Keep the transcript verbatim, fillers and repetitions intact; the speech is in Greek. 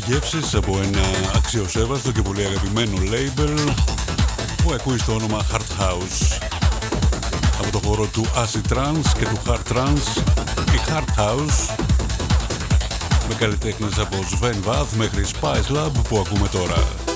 γεύσεις από ένα αξιοσέβαστο και πολύ αγαπημένο label που ακούει στο όνομα Hard House. Από το χώρο του Acid Trance και του Hard Trance, η Hard House με καλλιτέχνες από Sven Vath μέχρι Spice Lab που ακούμε τώρα.